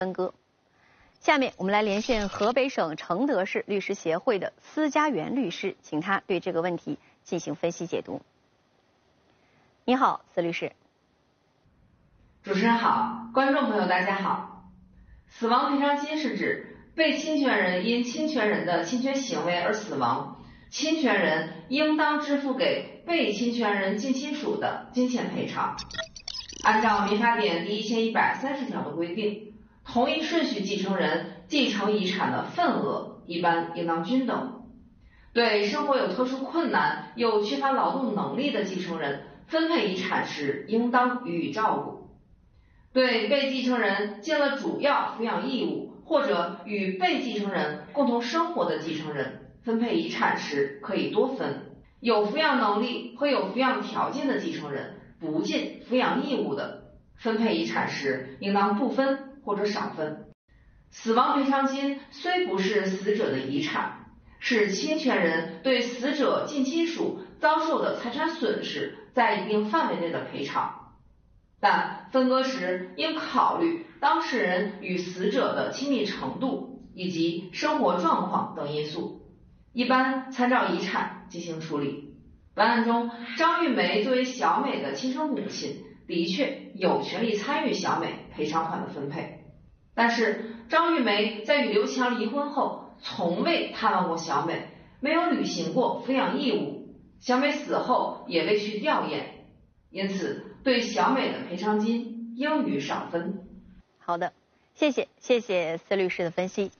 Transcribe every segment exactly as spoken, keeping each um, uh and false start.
分割。下面我们来连线河北省承德市律师协会的司家元律师，请他对这个问题进行分析解读。你好，司律师。 主持人好，观众朋友大家好。死亡赔偿金是指被侵权人因侵权人的侵权行为而死亡，侵权人应当支付给被侵权人近亲属的金钱赔偿。按照民法典第一千一百三十条的规定，同一顺序继承人继承遗产的份额一般应当均等。对生活有特殊困难又缺乏劳动能力的继承人，分配遗产时应当予以照顾。对被继承人尽了主要抚养义务或者与被继承人共同生活的继承人，分配遗产时可以多分。有抚养能力和有抚养条件的继承人不尽抚养义务的，分配遗产时应当不分或者少分。死亡赔偿金虽不是死者的遗产，是侵权人对死者近亲属遭受的财产损失在一定范围内的赔偿，但分割时应考虑当事人与死者的亲密程度以及生活状况等因素，一般参照遗产进行处理。本案中，张玉梅作为小美的亲生母亲，的确有权利参与小美赔偿款的分配，但是张玉梅在与刘强离婚后，从未探望过小美，没有履行过抚养义务，小美死后也未去吊唁，因此对小美的赔偿金应予少分。 好的，谢谢谢谢司律师的分析。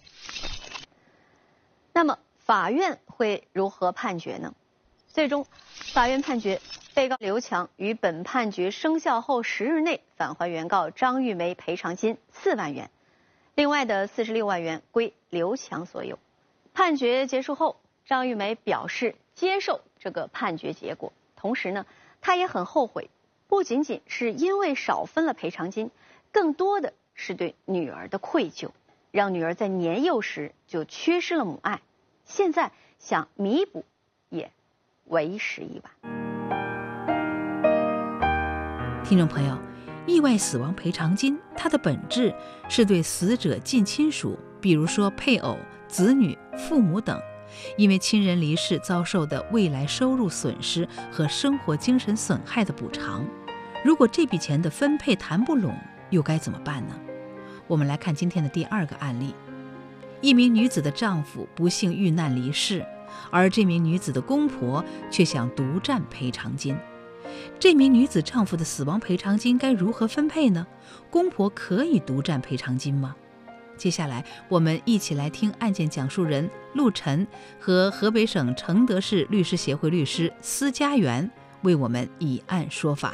那么法院会如何判决呢？最终，法院判决被告刘强于本判决生效后十日内返还原告张玉梅赔偿金四万元，另外的四十六万元归刘强所有。判决结束后，张玉梅表示接受这个判决结果，同时呢，她也很后悔，不仅仅是因为少分了赔偿金，更多的是对女儿的愧疚，让女儿在年幼时就缺失了母爱，现在想弥补也为时已晚。 听众朋友，意外死亡赔偿金它的本质是对死者近亲属，比如说配偶、子女、父母等，因为亲人离世遭受的未来收入损失和生活精神损害的补偿。如果这笔钱的分配谈不拢，又该怎么办呢？我们来看今天的第二个案例。一名女子的丈夫不幸遇难离世，而这名女子的公婆却想独占赔偿金。这名女子丈夫的死亡赔偿金该如何分配呢？公婆可以独占赔偿金吗？接下来我们一起来听案件讲述人陆晨和河北省承德市律师协会律师司家元为我们以案说法。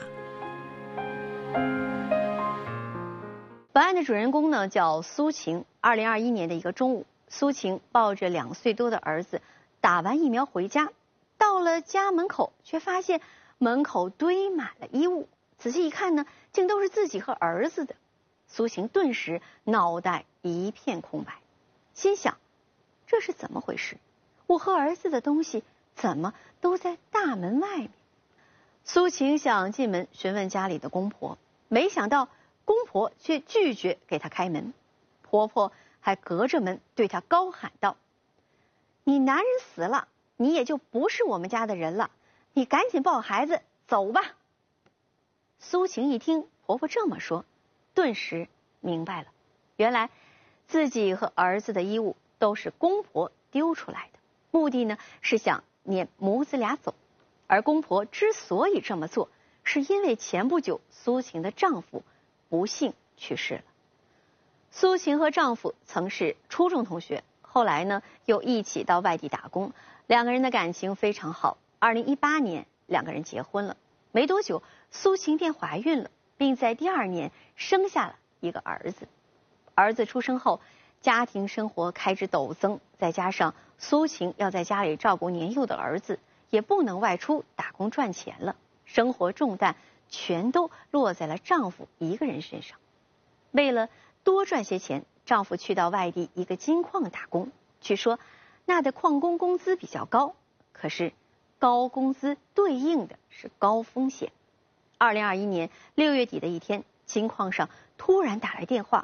本案的主人公呢叫苏晴。二零二一年的一个中午，苏晴抱着两岁多的儿子打完疫苗回家，到了家门口，却发现门口堆满了衣物，仔细一看呢，竟都是自己和儿子的。苏晴顿时脑袋一片空白，心想这是怎么回事？我和儿子的东西怎么都在大门外面？苏晴想进门询问家里的公婆，没想到公婆却拒绝给她开门，婆婆还隔着门对她高喊道：你男人死了，你也就不是我们家的人了，你赶紧抱孩子走吧。苏晴一听婆婆这么说，顿时明白了，原来自己和儿子的衣物都是公婆丢出来的，目的呢是想撵母子俩走。而公婆之所以这么做，是因为前不久苏晴的丈夫不幸去世了。苏晴和丈夫曾是初中同学，后来呢又一起到外地打工，两个人的感情非常好。二零一八年两个人结婚了，没多久苏晴便怀孕了，并在第二年生下了一个儿子。儿子出生后，家庭生活开支陡增，再加上苏晴要在家里照顾年幼的儿子，也不能外出打工赚钱了，生活重担全都落在了丈夫一个人身上。为了多赚些钱，丈夫去到外地一个金矿打工，据说那的矿工工资比较高，可是高工资对应的是高风险。二零二一年六月底的一天，金矿上突然打来电话，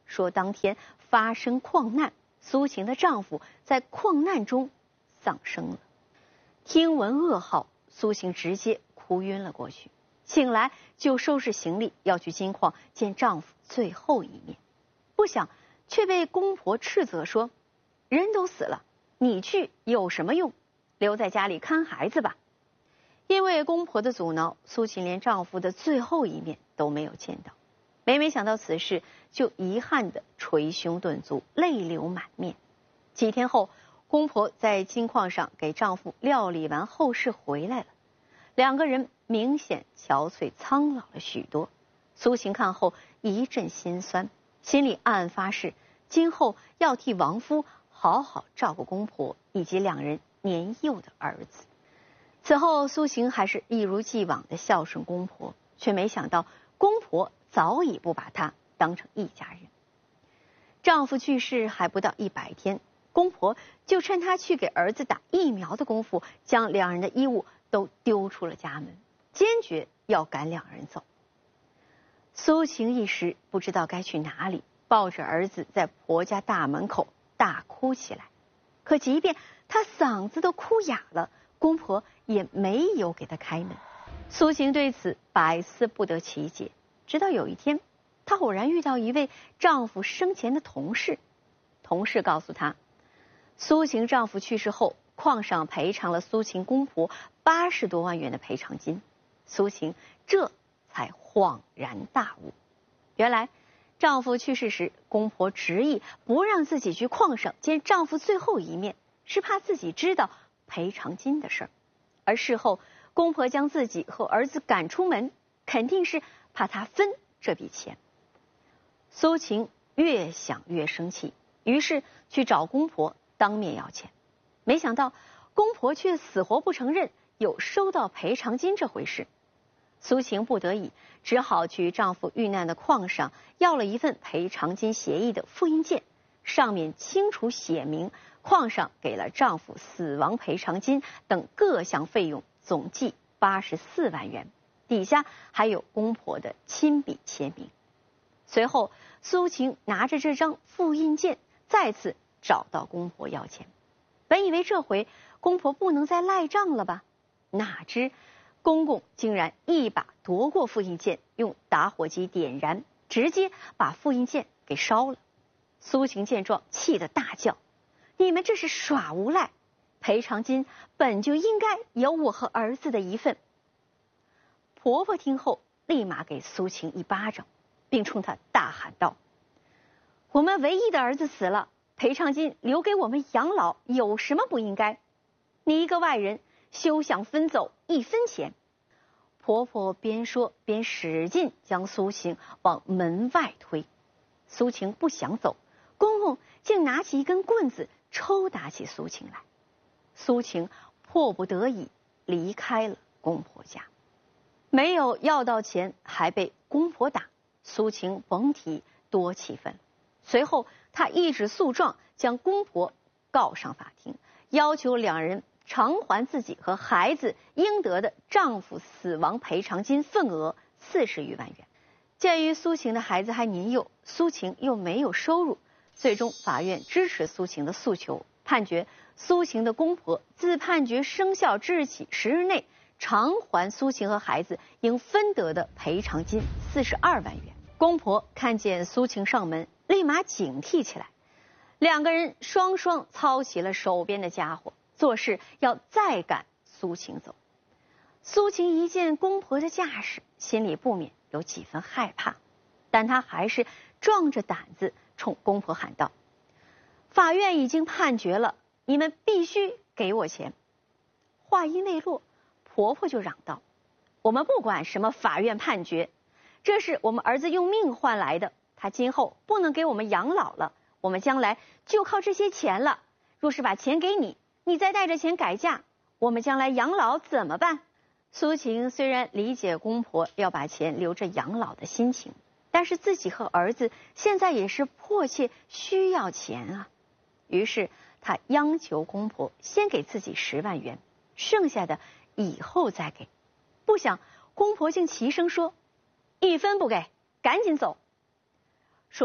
说当天发生矿难，苏晴的丈夫在矿难中丧生了。听闻噩耗，苏晴直接哭晕了过去。醒来就收拾行李要去金矿见丈夫最后一面，不想却被公婆斥责说：“人都死了，你去有什么用？留在家里看孩子吧。”因为公婆的阻挠，苏晴连丈夫的最后一面都没有见到。每每想到此事，就遗憾地捶胸顿足，泪流满面。几天后，公婆在金矿上给丈夫料理完后事回来了，两个人明显憔悴苍老了许多。苏晴看后一阵心酸，心里暗暗发誓，今后要替亡夫好好照顾公婆以及两人年幼的儿子。此后，苏晴还是一如既往的孝顺公婆，却没想到公婆早已不把她当成一家人。丈夫去世还不到一百天，公婆就趁她去给儿子打疫苗的功夫，将两人的衣物都丢出了家门，坚决要赶两人走。苏晴一时不知道该去哪里，抱着儿子在婆家大门口大哭起来。可即便她嗓子都哭哑了，公婆也没有给她开门。苏晴对此百思不得其解，直到有一天，她偶然遇到一位丈夫生前的同事。同事告诉她，苏晴丈夫去世后，矿上赔偿了苏晴公婆八十多万元的赔偿金。苏晴这才恍然大悟，原来丈夫去世时，公婆执意不让自己去矿上见丈夫最后一面，是怕自己知道赔偿金的事儿。而事后公婆将自己和儿子赶出门，肯定是怕他分这笔钱。苏晴越想越生气，于是去找公婆当面要钱。没想到公婆却死活不承认有收到赔偿金这回事。苏晴不得已，只好去丈夫遇难的矿上要了一份赔偿金协议的复印件，上面清楚写明矿上给了丈夫死亡赔偿金等各项费用，总计八十四万元，底下还有公婆的亲笔签名。随后，苏晴拿着这张复印件再次找到公婆要钱。本以为这回公婆不能再赖账了吧，哪知公公竟然一把夺过复印件，用打火机点燃，直接把复印件给烧了。苏晴见状，气得大叫：“你们这是耍无赖！赔偿金本就应该有我和儿子的一份。”婆婆听后，立马给苏晴一巴掌，并冲她大喊道：“我们唯一的儿子死了，赔偿金留给我们养老，有什么不应该？你一个外人，休想分走一分钱！”婆婆边说边使劲将苏晴往门外推。苏晴不想走，公公竟拿起一根棍子抽打起苏晴来。苏晴迫不得已离开了公婆家，没有要到钱，还被公婆打，苏晴甭提多气愤了。随后她一纸诉状将公婆告上法庭，要求两人偿还自己和孩子应得的丈夫死亡赔偿金份额四十余万元。鉴于苏晴的孩子还年幼，苏晴又没有收入，最终法院支持苏晴的诉求，判决苏晴的公婆自判决生效之日起十日内偿还苏晴和孩子应分得的赔偿金四十二万元。公婆看见苏晴上门，立马警惕起来，两个人双双操起了手边的家伙，做事要再赶苏晴走。苏晴一见公婆的架势，心里不免有几分害怕，但她还是壮着胆子冲公婆喊道：“法院已经判决了，你们必须给我钱。”话音未落，婆婆就嚷道：“我们不管什么法院判决，这是我们儿子用命换来的，他今后不能给我们养老了，我们将来就靠这些钱了。若是把钱给你，你再带着钱改嫁，我们将来养老怎么办？”苏晴虽然理解公婆要把钱留着养老的心情，但是自己和儿子现在也是迫切需要钱啊。于是她央求公婆先给自己十万元，剩下的以后再给。不想公婆竟齐声说：“一分不给，赶紧走！”说罢，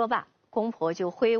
公婆就挥